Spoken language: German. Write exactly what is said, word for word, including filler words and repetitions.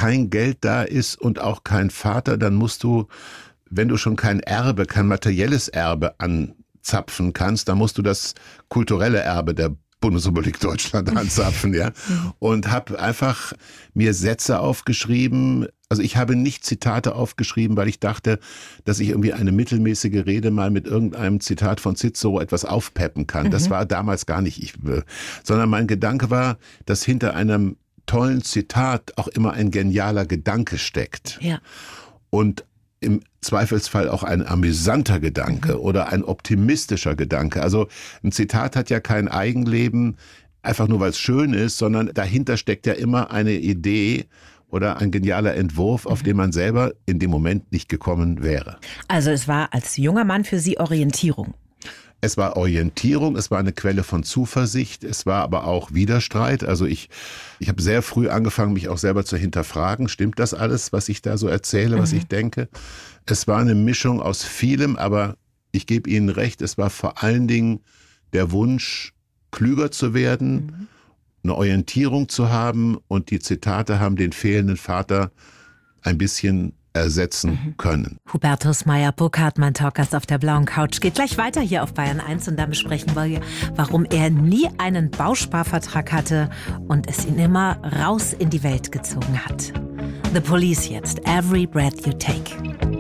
kein Geld da ist und auch kein Vater, dann musst du, wenn du schon kein Erbe, kein materielles Erbe anzapfen kannst, dann musst du das kulturelle Erbe der Bundesrepublik Deutschland anzapfen, ja. Und habe einfach mir Sätze aufgeschrieben. Also ich habe nicht Zitate aufgeschrieben, weil ich dachte, dass ich irgendwie eine mittelmäßige Rede mal mit irgendeinem Zitat von Cicero etwas aufpeppen kann. Mhm. Das war damals gar nicht ich. Sondern mein Gedanke war, dass hinter einem tollen Zitat auch immer ein genialer Gedanke steckt. Ja. Und im Zweifelsfall auch ein amüsanter Gedanke mhm. oder ein optimistischer Gedanke. Also ein Zitat hat ja kein Eigenleben, einfach nur weil es schön ist, sondern dahinter steckt ja immer eine Idee oder ein genialer Entwurf, auf mhm. den man selber in dem Moment nicht gekommen wäre. Also es war als junger Mann für Sie Orientierung. Es war Orientierung, es war eine Quelle von Zuversicht, es war aber auch Widerstreit. Also ich, ich habe sehr früh angefangen, mich auch selber zu hinterfragen. Stimmt das alles, was ich da so erzähle, was mhm. ich denke? Es war eine Mischung aus vielem, aber ich gebe Ihnen recht, es war vor allen Dingen der Wunsch, klüger zu werden, mhm. eine Orientierung zu haben, und die Zitate haben den fehlenden Vater ein bisschen ersetzen mhm. können. Hubertus Meyer-Burkhardt, mein Talkgast auf der blauen Couch, geht gleich weiter hier auf Bayern eins, und dann besprechen wir, warum er nie einen Bausparvertrag hatte und es ihn immer raus in die Welt gezogen hat. The Police jetzt, Every Breath You Take.